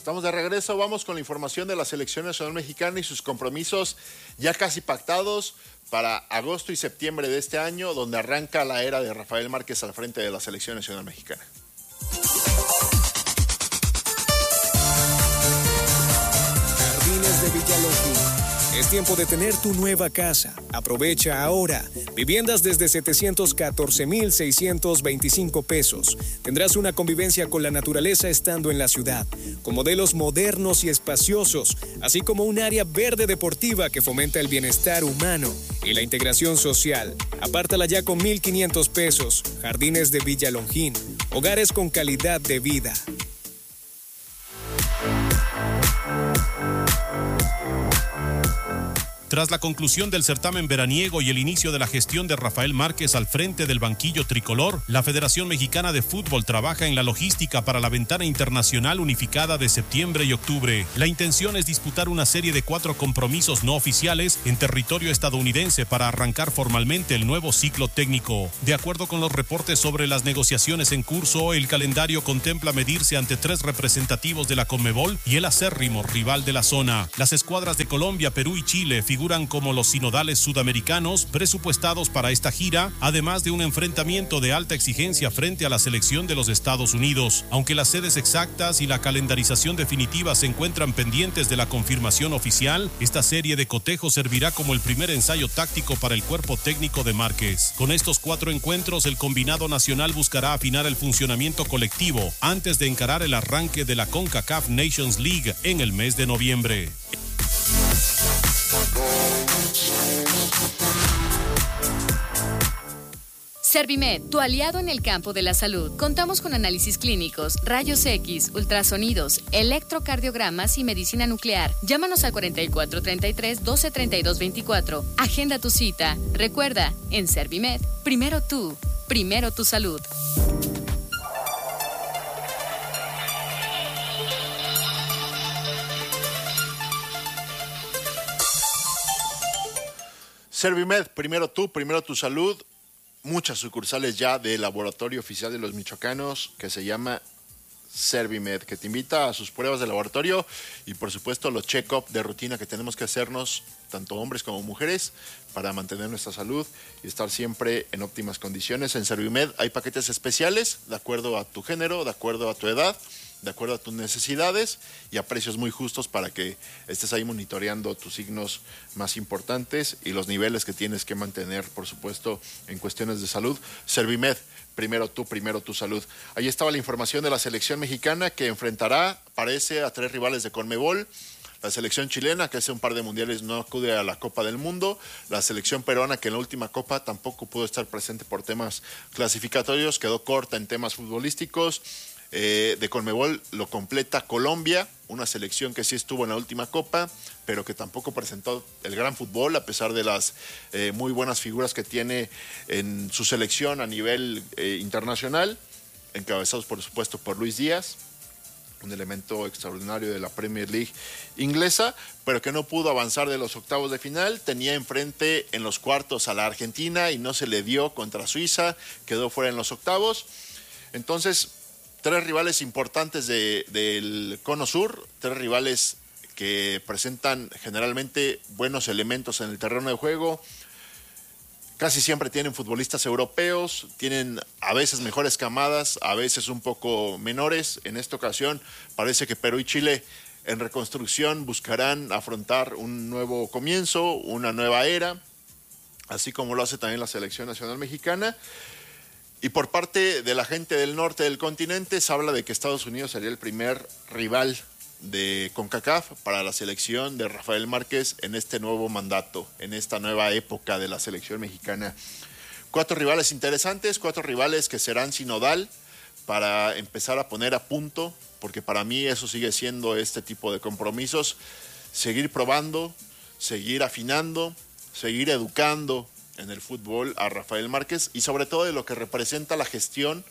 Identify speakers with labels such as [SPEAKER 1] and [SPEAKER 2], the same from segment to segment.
[SPEAKER 1] Estamos de regreso, vamos con la información de la Selección Nacional Mexicana y sus compromisos ya casi pactados para agosto y septiembre de este año, donde arranca la era de Rafael Márquez al frente de la Selección Nacional Mexicana.
[SPEAKER 2] Jardines de Villalongín. Es tiempo de tener tu nueva casa. Aprovecha ahora. Viviendas desde 714,625 pesos. Tendrás una convivencia con la naturaleza estando en la ciudad, con modelos modernos y espaciosos, así como un área verde deportiva que fomenta el bienestar humano y la integración social. Apártala ya con 1,500 pesos. Jardines de Villalongín. Hogares con calidad de vida.
[SPEAKER 3] Tras la conclusión del certamen veraniego y el inicio de la gestión de Rafael Márquez al frente del banquillo tricolor, la Federación Mexicana de Fútbol trabaja en la logística para la ventana internacional unificada de septiembre y octubre. La intención es disputar una serie de 4 compromisos no oficiales en territorio estadounidense para arrancar formalmente el nuevo ciclo técnico. De acuerdo con los reportes sobre las negociaciones en curso, el calendario contempla medirse ante 3 representativos de la Conmebol y el acérrimo rival de la zona. Las escuadras de Colombia, Perú y Chile figuran como los sinodales sudamericanos presupuestados para esta gira, además de un enfrentamiento de alta exigencia frente a la selección de los Estados Unidos. Aunque las sedes exactas y la calendarización definitiva se encuentran pendientes de la confirmación oficial, esta serie de cotejos servirá como el primer ensayo táctico para el cuerpo técnico de Márquez. Con estos 4 encuentros, el combinado nacional buscará afinar el funcionamiento colectivo antes de encarar el arranque de la CONCACAF Nations League en el mes de noviembre.
[SPEAKER 4] Servimed, tu aliado en el campo de la salud. Contamos con análisis clínicos, rayos X, ultrasonidos, electrocardiogramas y medicina nuclear. Llámanos al 4433-1232-24. Agenda tu cita. Recuerda, en Servimed, primero tú, primero tu salud.
[SPEAKER 1] Servimed, primero tú, primero tu salud. Muchas sucursales ya del laboratorio oficial de los michoacanos que se llama Servimed, que te invita a sus pruebas de laboratorio y por supuesto los check-up de rutina que tenemos que hacernos, tanto hombres como mujeres, para mantener nuestra salud y estar siempre en óptimas condiciones. En Servimed hay paquetes especiales de acuerdo a tu género, de acuerdo a tu edad, de acuerdo a tus necesidades y a precios muy justos para que estés ahí monitoreando tus signos más importantes y los niveles que tienes que mantener, por supuesto, en cuestiones de salud. Servimed, primero tú, primero tu salud. Ahí estaba la información de la selección mexicana que enfrentará, parece, a 3 rivales de Conmebol. La selección chilena, que hace un par de mundiales no acude a la Copa del Mundo. La selección peruana, que en la última Copa tampoco pudo estar presente por temas clasificatorios, quedó corta en temas futbolísticos. De Conmebol lo completa Colombia, una selección que sí estuvo en la última Copa, pero que tampoco presentó el gran fútbol, a pesar de las muy buenas figuras que tiene en su selección a nivel internacional, encabezados por supuesto por Luis Díaz, un elemento extraordinario de la Premier League inglesa, pero que no pudo avanzar de los octavos de final. Tenía enfrente en los cuartos a la Argentina y no se le dio contra Suiza, quedó fuera en los octavos. Entonces, 3 rivales importantes del Cono Sur, 3 rivales que presentan generalmente buenos elementos en el terreno de juego. Casi siempre tienen futbolistas europeos, tienen a veces mejores camadas, a veces un poco menores. En esta ocasión parece que Perú y Chile en reconstrucción buscarán afrontar un nuevo comienzo, una nueva era, así como lo hace también la Selección Nacional Mexicana. Y por parte de la gente del norte del continente se habla de que Estados Unidos sería el primer rival de CONCACAF para la selección de Rafael Márquez en este nuevo mandato, en esta nueva época de la selección mexicana. 4 rivales interesantes, 4 rivales que serán sinodal para empezar a poner a punto, porque para mí eso sigue siendo este tipo de compromisos, seguir probando, seguir afinando, seguir educando en el fútbol a Rafael Márquez y sobre todo de lo que representa la gestión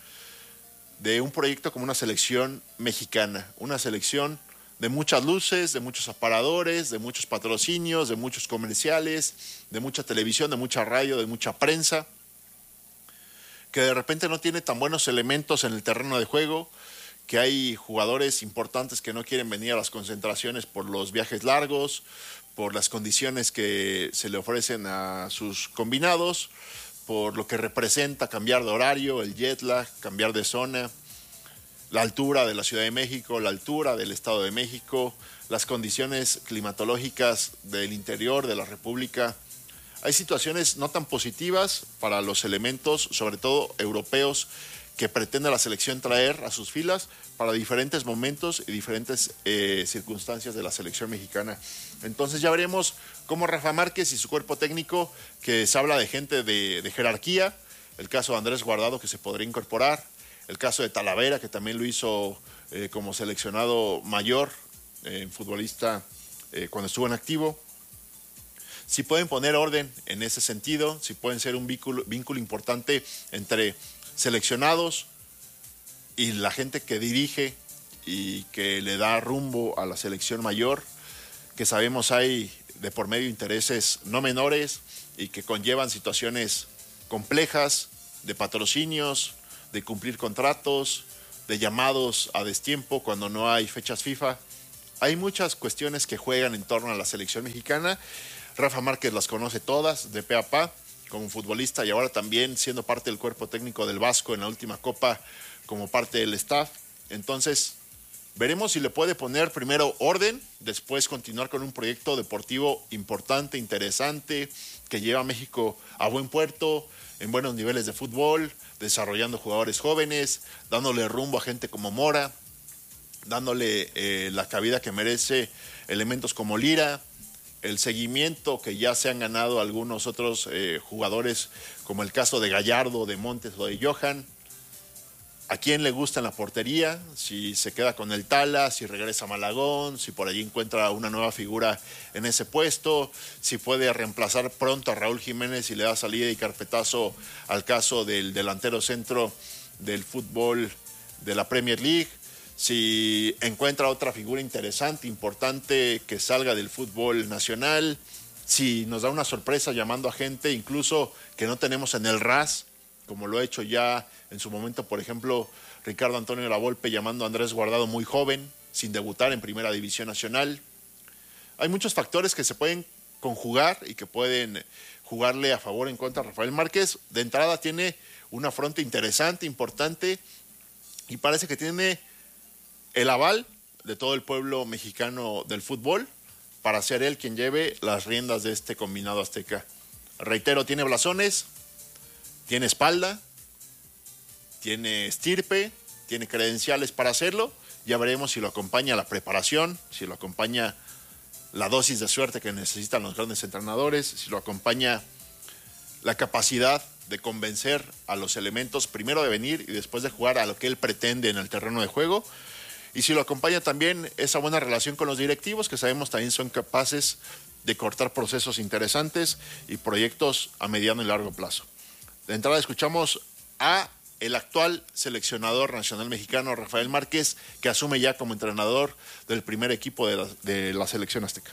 [SPEAKER 1] de un proyecto como una selección mexicana, una selección de muchas luces, de muchos aparadores, de muchos patrocinios, de muchos comerciales, de mucha televisión, de mucha radio, de mucha prensa, que de repente no tiene tan buenos elementos en el terreno de juego, que hay jugadores importantes que no quieren venir a las concentraciones por los viajes largos, por las condiciones que se le ofrecen a sus combinados, por lo que representa cambiar de horario, el jet lag, cambiar de zona, la altura de la Ciudad de México, la altura del Estado de México, las condiciones climatológicas del interior de la República. Hay situaciones no tan positivas para los elementos, sobre todo europeos, que pretende la selección traer a sus filas para diferentes momentos y diferentes circunstancias de la selección mexicana. Entonces ya veremos cómo Rafa Márquez y su cuerpo técnico, que se habla de gente de jerarquía, el caso de Andrés Guardado, que se podría incorporar, el caso de Talavera, que también lo hizo como seleccionado mayor, futbolista cuando estuvo en activo. Si pueden poner orden en ese sentido, si pueden ser un vínculo importante entre seleccionados y la gente que dirige y que le da rumbo a la selección mayor, que sabemos hay de por medio intereses no menores y que conllevan situaciones complejas de patrocinios, de cumplir contratos, de llamados a destiempo cuando no hay fechas FIFA. Hay muchas cuestiones que juegan en torno a la selección mexicana. Rafa Márquez las conoce todas de pe a pa como futbolista y ahora también siendo parte del cuerpo técnico del Vasco en la última Copa como parte del staff. Entonces veremos si le puede poner primero orden, después continuar con un proyecto deportivo importante, interesante, que lleva a México a buen puerto, en buenos niveles de fútbol, desarrollando jugadores jóvenes, dándole rumbo a gente como Mora, dándole la cabida que merece elementos como Lira, el seguimiento que ya se han ganado algunos otros jugadores, como el caso de Gallardo, de Montes o de Johan. ¿A quién le gusta en la portería? Si se queda con el Tala, si regresa a Malagón, si por allí encuentra una nueva figura en ese puesto, si puede reemplazar pronto a Raúl Jiménez y le da salida y carpetazo al caso del delantero centro del fútbol de la Premier League. Si encuentra otra figura interesante, importante, que salga del fútbol nacional, si nos da una sorpresa llamando a gente incluso que no tenemos en el RAS, como lo ha hecho ya en su momento, por ejemplo, Ricardo Antonio Lavolpe llamando a Andrés Guardado muy joven, sin debutar en Primera División Nacional. Hay muchos factores que se pueden conjugar y que pueden jugarle a favor o en contra a Rafael Márquez. De entrada tiene una fronte interesante, importante, y parece que tiene el aval de todo el pueblo mexicano del fútbol para ser él quien lleve las riendas de este combinado azteca. Reitero, tiene blasones, tiene espalda, tiene estirpe, tiene credenciales para hacerlo. Ya veremos si lo acompaña la preparación, si lo acompaña la dosis de suerte que necesitan los grandes entrenadores, si lo acompaña la capacidad de convencer a los elementos, primero de venir y después de jugar a lo que él pretende en el terreno de juego. Y si lo acompaña también esa buena relación con los directivos, que sabemos también son capaces de cortar procesos interesantes y proyectos a mediano y largo plazo. De entrada escuchamos a el actual seleccionador nacional mexicano, Rafael Márquez, que asume ya como entrenador del primer equipo de la selección azteca.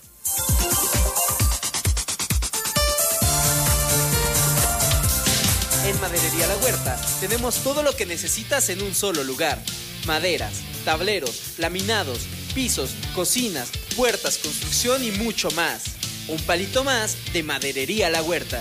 [SPEAKER 5] En Maderería La Huerta tenemos todo lo que necesitas en un solo lugar. Maderas, tableros, laminados, pisos, cocinas, puertas, construcción y mucho más. Un palito más de Maderería La Huerta.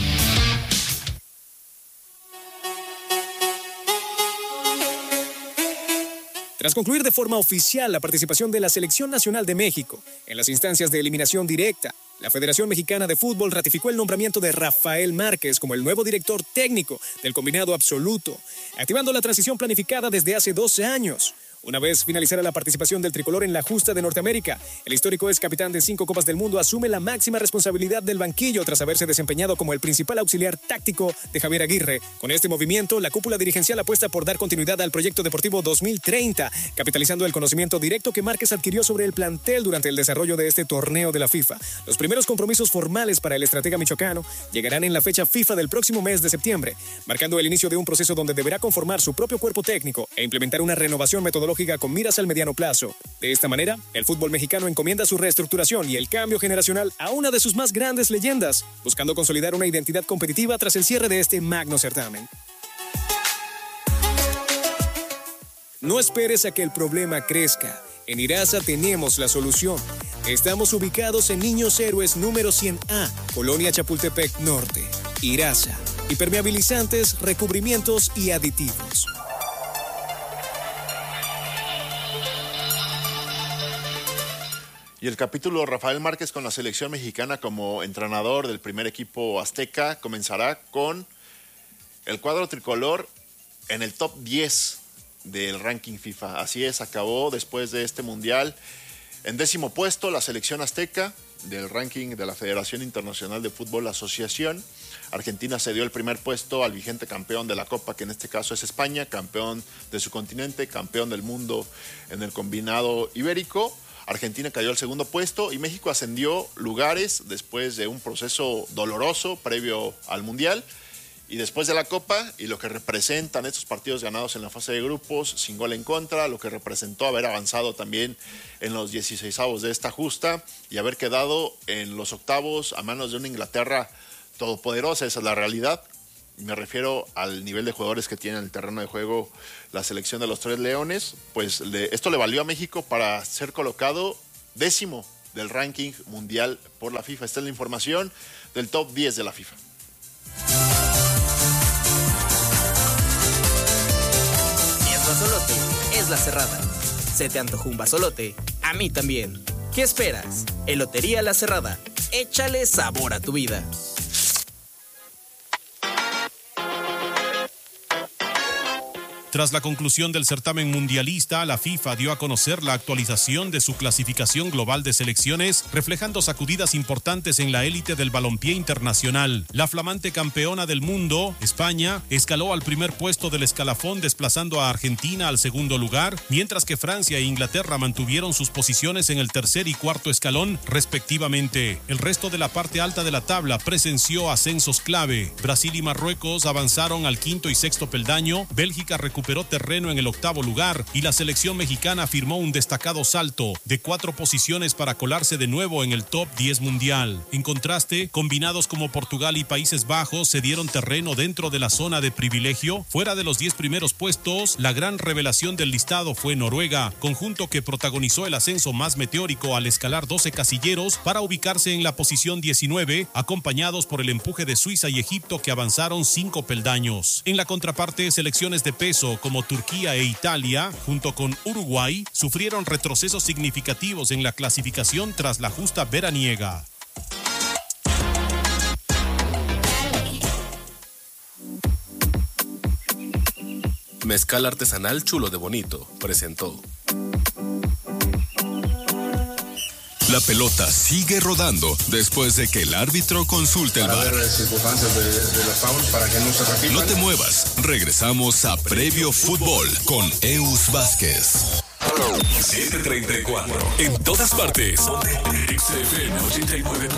[SPEAKER 2] Tras concluir de forma oficial la participación de la Selección Nacional de México en las instancias de eliminación directa, la Federación Mexicana de Fútbol ratificó el nombramiento de Rafael Márquez como el nuevo director técnico del combinado absoluto, activando la transición planificada desde hace 12 años. Una vez finalizara la participación del tricolor en la justa de Norteamérica, el histórico ex capitán de 5 Copas del Mundo asume la máxima responsabilidad del banquillo tras haberse desempeñado como el principal auxiliar táctico de Javier Aguirre. Con este movimiento, la cúpula dirigencial apuesta por dar continuidad al proyecto deportivo 2030, capitalizando el conocimiento directo que Márquez adquirió sobre el plantel durante el desarrollo de este torneo de la FIFA. Los primeros compromisos formales para el estratega michoacano llegarán en la fecha FIFA del próximo mes de septiembre, marcando el inicio de un proceso donde deberá conformar su propio cuerpo técnico e implementar una renovación metodológica con miras al mediano plazo. De esta manera, el fútbol mexicano encomienda su reestructuración y el cambio generacional a una de sus más grandes leyendas, buscando consolidar una identidad competitiva tras el cierre de este magno certamen. No esperes a que el problema crezca. En IRASA tenemos la solución. Estamos ubicados en Niños Héroes número 100A, Colonia Chapultepec Norte. IRASA. Impermeabilizantes, recubrimientos y aditivos.
[SPEAKER 1] Y el capítulo Rafael Márquez con la selección mexicana como entrenador del primer equipo azteca comenzará con el cuadro tricolor en el top 10 del ranking FIFA. Así es, acabó después de este mundial en 10º puesto la selección azteca del ranking de la Federación Internacional de Fútbol Asociación. Argentina cedió el primer puesto al vigente campeón de la Copa, que en este caso es España, campeón de su continente, campeón del mundo en el combinado ibérico. Argentina cayó al segundo puesto y México ascendió lugares después de un proceso doloroso previo al Mundial y después de la Copa, y lo que representan estos partidos ganados en la fase de grupos sin gol en contra, lo que representó haber avanzado también en los 16avos de esta justa y haber quedado en los octavos a manos de una Inglaterra todopoderosa. Esa es la realidad. Y me refiero al nivel de jugadores que tiene en el terreno de juego la selección de los Tres Leones. Pues esto le valió a México para ser colocado 10º del ranking mundial por la FIFA. Esta es la información del top 10 de la FIFA.
[SPEAKER 5] Es Basolote, es la cerrada. ¿Se te antojó un basolote? A mí también. ¿Qué esperas? Elotería La Cerrada. Échale sabor a tu vida.
[SPEAKER 3] Tras la conclusión del certamen mundialista, la FIFA dio a conocer la actualización de su clasificación global de selecciones, reflejando sacudidas importantes en la élite del balompié internacional. La flamante campeona del mundo, España, escaló al primer puesto del escalafón, desplazando a Argentina al segundo lugar, mientras que Francia e Inglaterra mantuvieron sus posiciones en el tercer y cuarto escalón, respectivamente. El resto de la parte alta de la tabla presenció ascensos clave. Brasil y Marruecos avanzaron al quinto y sexto peldaño, Bélgica recuperó terreno en el octavo lugar y la selección mexicana firmó un destacado salto de 4 posiciones para colarse de nuevo en el top 10 mundial. En contraste, combinados como Portugal y Países Bajos cedieron terreno dentro de la zona de privilegio. Fuera de los 10 primeros puestos, la gran revelación del listado fue Noruega, conjunto que protagonizó el ascenso más meteórico al escalar 12 casilleros para ubicarse en la posición 19, acompañados por el empuje de Suiza y Egipto, que avanzaron 5 peldaños. En la contraparte, selecciones de peso como Turquía e Italia, junto con Uruguay, sufrieron retrocesos significativos en la clasificación tras la justa veraniega.
[SPEAKER 6] Mezcal artesanal Chulo de Bonito presentó.
[SPEAKER 7] La pelota sigue rodando después de que el árbitro consulte el VAR. No te muevas, regresamos a Previo Fútbol con Eus Vázquez. 7:34. En todas partes. XFM 89.